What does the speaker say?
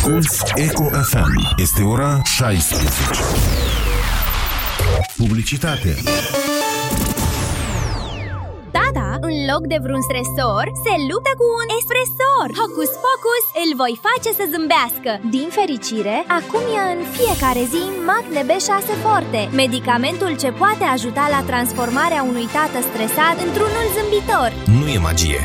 Asculți Eco FM. Este ora 16. Publicitate. Tata, în loc de vreun stresor, se luptă cu un espresor. Hocus pocus, îl voi face să zâmbească. Din fericire, acum ia în fiecare zi Magne B6 Forte, medicamentul ce poate ajuta la transformarea unui tată stresat într-unul zâmbitor. Nu e magie,